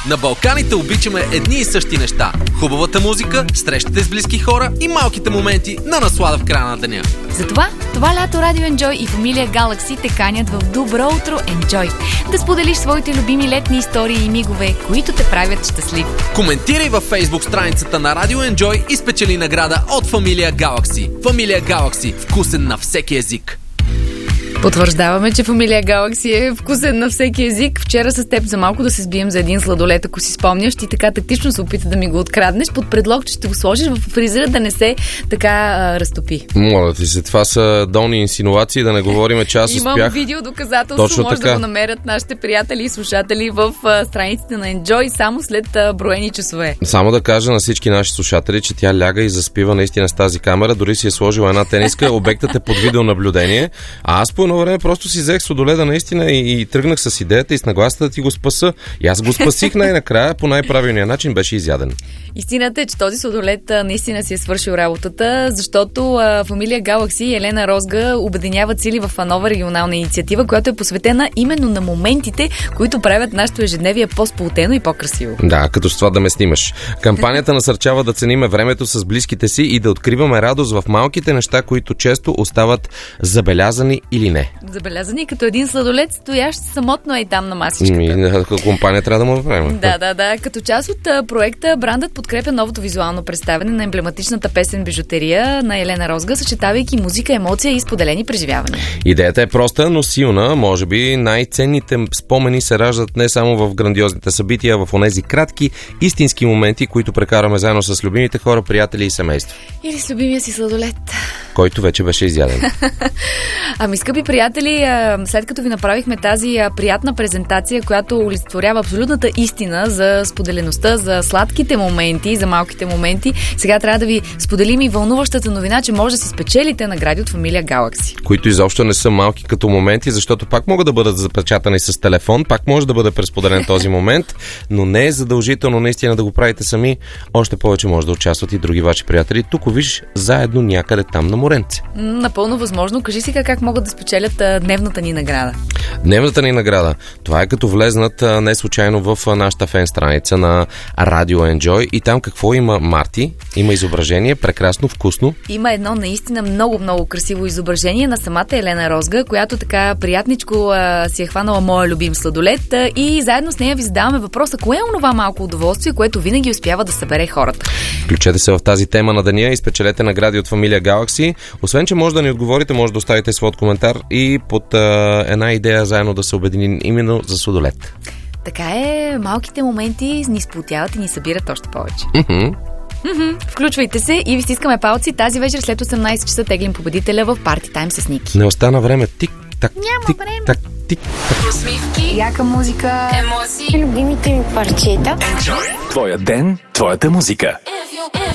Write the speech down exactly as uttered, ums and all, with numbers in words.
На Балканите обичаме едни и същи неща. Хубавата музика, срещите с близки хора и малките моменти на наслада в края на деня. Затова това лято Радио Enjoy и фамилия Galaxy те канят в Добро утро Enjoy. Да споделиш своите любими летни истории и мигове, които те правят щастлив. Коментирай във Facebook страницата на Радио Enjoy и спечели награда от фамилия Galaxy. Фамилия Galaxy. Вкусен на всеки език. Потвърждаваме, че фамилия Galaxy е вкусен на всеки език. Вчера с теб за малко да се сбием за един сладолет, ако си спомняш, ти така тактично се опита да ми го откраднеш, под предлог, че ще го сложиш в фризера да не се така а, разтопи. Моля ти се, това са долни инсинуации, да не говорим, че аз успях. Имам видео доказателство, Точно може така. да го намерят нашите приятели и слушатели в а, страниците на Enjoy само след а, броени часове. Само да кажа на всички наши слушатели, че тя ляга и заспива наистина с тази камера, дори си е сложила една тениска, обектът е под видеонаблюдение, а аз по едно време просто си взех сладоледа наистина и, и тръгнах с идеята и с нагласата да ти го спаса. И аз го спасих най-накрая, по най-правилния начин беше изяден. Истината е, че този сладолед наистина си е свършил работата, защото а, фамилия Galaxy и Елена Розга обединяват сили в нова регионална инициатива, която е посветена именно на моментите, които правят нашето ежедневие по-сполутено и по-красиво. Да, като с това да ме снимаш. Кампанията насърчава да цениме времето с близките си и да откриваме радост в малките неща, които често остават забелязани или не. Забелязани като един сладолед, стоящ самотно е там на масичката. Ми, компания трябва да му направим. Да, да, да. Като част от а, проекта, брандът подкрепя новото визуално представяне на емблематичната песен Бижутерия на Елена Розга, съчетавайки музика, емоция и споделени преживявания. Идеята е проста, но силна. Може би най-ценните спомени се раждат не само в грандиозните събития, а в онези кратки, истински моменти, които прекараме заедно с любимите хора, приятели и семейство. Или с любимия си сладолед. Който вече беше изяден. Ами, скъпи приятели, след като ви направихме тази приятна презентация, която олицетворява абсолютната истина за споделеността, за сладките моменти, за малките моменти, сега трябва да ви споделим и вълнуващата новина, че може да си спечелите награди от фамилия Galaxy. Които изобщо не са малки като моменти, защото пак могат да бъдат запечатани с телефон, пак може да бъде пресподелен този момент, но не е задължително наистина да го правите сами. Още повече може да участват и други ваши приятели. Тук виж заедно някъде там на моренце. Напълно възможно. Кажи сега как могат да спечелят а, дневната ни награда. Дневната ни награда. Това е като влезнат а, не случайно в а, нашата фен страница на Радио Enjoy и там какво има, Марти? Има изображение, прекрасно, вкусно. Има едно наистина много, много красиво изображение на самата Елена Розга, която така приятничко а, си е хванала моя любим сладолед а, и заедно с нея ви задаваме въпроса, кое е онова малко удоволствие, което винаги успява да събере хората. Включете се в тази тема на деня и спечелете награди от фамилия Galaxy. Освен, че може да ни отговорите, може да оставите своят коментар и под а, една идея заедно да се обединим именно за сладолед. Така е, малките моменти ни сплотяват и ни събират още повече. Mm-hmm. Mm-hmm. Включвайте се и ви стискаме палци. Тази вечер след осемнайсет часа теглим победителя в Party Time с Ники. Не остана време. Тик-так, Няма тик, време. так, тик-так. Усмивки, Яка музика, емоции, Любимите ми парчета. твоя ден, твоята музика.